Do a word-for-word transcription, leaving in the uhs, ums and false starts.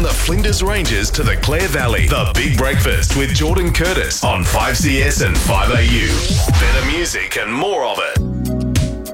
the Flinders Ranges to the Clare Valley. The Big Breakfast with Jordan Curtis on five C S and five A U. Better music and more of it.